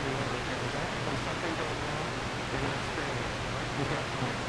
you ever hear that? When something goes wrong, you're gonna experience it, right?